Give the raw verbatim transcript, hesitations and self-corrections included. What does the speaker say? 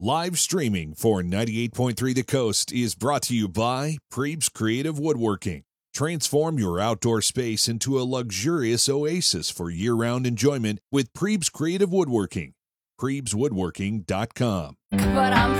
Live streaming for ninety-eight point three The Coast is brought to you by Prebes Creative Woodworking. Transform your outdoor space into a luxurious oasis for year-round enjoyment with Prebes Creative Woodworking. Prebes Woodworking dot com. But I'm